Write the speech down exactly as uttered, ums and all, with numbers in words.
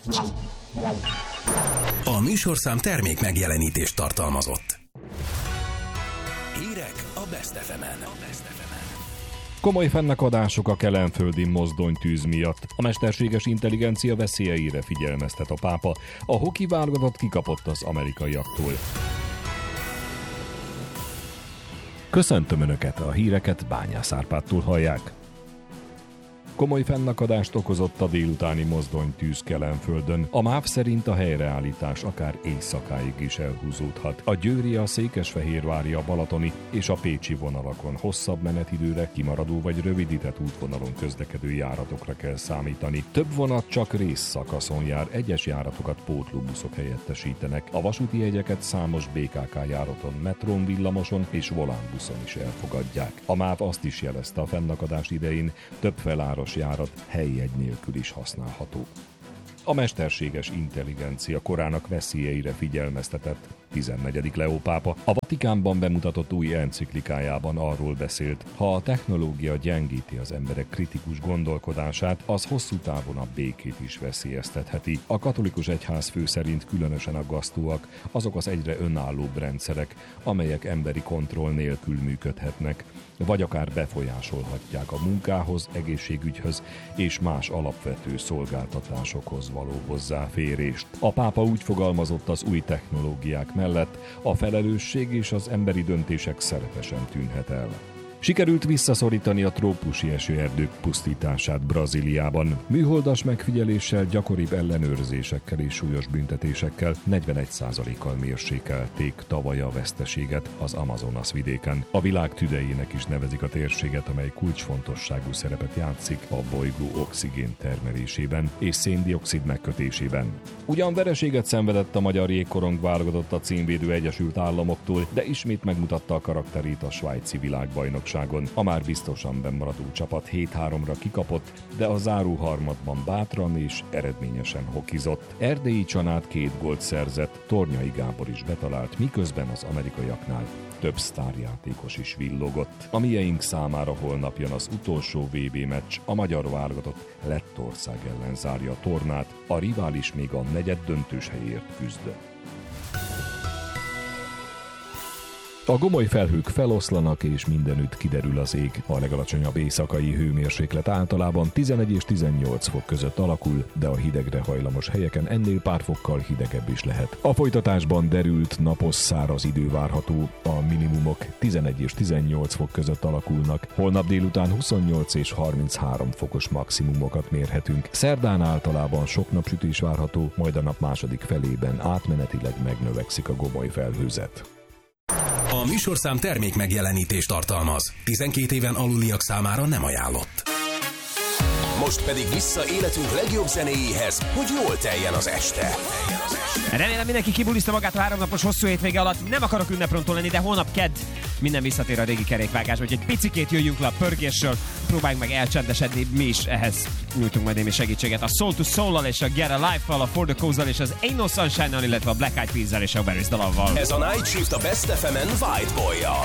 A műsorszám termék megjelenítést tartalmazott. Hírek a Best ef emen. Komoly fennakadások a kelenföldi mozdonytűz miatt. A mesterséges intelligencia veszélyeire figyelmeztet a pápa. A hoki válogatott kikapott az amerikaiaktól. Köszöntöm Önöket, a híreket Bányász Árpádtól hallják. Komoly fennakadást okozott a délutáni mozdonytűz Kelenföldön. A MÁV szerint a helyreállítás akár éjszakáig is elhúzódhat. A győri, a székesfehérvári, a balatoni és a pécsi vonalakon hosszabb menetidőre, kimaradó vagy rövidített útvonalon közlekedő járatokra kell számítani. Több vonat csak részszakaszon jár, egyes járatokat pótlóbuszok helyettesítenek. A vasúti jegyeket számos bé ká ká járaton, metrón, villamoson és volánbuszon is elfogadják. A MÁV azt is jelezte, a fennakadás idején több feláros járat helyjegy nélkül is használható. A mesterséges intelligencia korának veszélyeire figyelmeztetett tizennegyedik Leó pápa. A Vatikánban bemutatott új enciklikájában arról beszélt, ha a technológia gyengíti az emberek kritikus gondolkodását, az hosszú távon a békét is veszélyeztetheti. A katolikus egyházfő szerint különösen aggasztóak azok az egyre önállóbb rendszerek, amelyek emberi kontroll nélkül működhetnek, vagy akár befolyásolhatják a munkához, egészségügyhöz és más alapvető szolgáltatásokhoz való hozzáférést. A pápa úgy fogalmazott, az új technológiák mellett a felelősség és az emberi döntések szerepe sem tűnhet el. Sikerült visszaszorítani a trópusi esőerdők pusztítását Brazíliában. Műholdas megfigyeléssel, gyakoribb ellenőrzésekkel és súlyos büntetésekkel negyvenegy százalékkal mérsékelték tavaly a veszteséget az Amazonas vidéken. A világ tüdejének is nevezik a térséget, amely kulcsfontosságú szerepet játszik a bolygó oxigén termelésében és széndioxid megkötésében. Ugyan vereséget szenvedett a magyar jégkorong válogatott a címvédő Egyesült Államoktól, de ismét megmutatta a karakterét a svájci világbajnokságon. A már biztosan bennmaradó csapat hét háromra kikapott, de a záró harmadban bátran és eredményesen hokizott. Erdélyi Csanád két gólt szerzett, Tornyai Gábor is betalált, miközben az amerikaiaknál több sztárjátékos is villogott. A mieink számára holnap jön az utolsó vé bé meccs, a magyar válogatott Lettország ellen zárja a tornát, a rivális még a negyeddöntős helyért küzd. A gomoly felhők feloszlanak, és mindenütt kiderül az ég. A legalacsonyabb éjszakai hőmérséklet általában tizenegy és tizennyolc fok között alakul, de a hidegre hajlamos helyeken ennél pár fokkal hidegebb is lehet. A folytatásban derült, napos, száraz idő várható, a minimumok tizenegy és tizennyolc fok között alakulnak. Holnap délután huszonnyolc és harminchárom fokos maximumokat mérhetünk. Szerdán általában sok napsütés várható, majd a nap második felében átmenetileg megnövekszik a gomoly felhőzet. A műsorszám termék megjelenítést tartalmaz. tizenkét éven aluliak számára nem ajánlott. Most pedig vissza életünk legjobb zenéjéhez, hogy jól teljen az este. Remélem mindenki kibuliszta magát a háromnapos hosszú hétvége alatt. Nem akarok ünneprontól lenni, de holnap kedd minden visszatér a régi kerékvágásba, hogy egy picikét jöjjünk le a pörgésről, próbáljunk meg elcsendesedni, mi is ehhez nyújtunk majd némi segítséget. A Soul to Soul-al és a Get a Life-val, a For the Cause-al és az Ain't No Sunshine-nal, illetve a Black Eyed Peas-zal és a Where is the Love-val. Ez a Night Shift a Best ef emen White Boy-jal.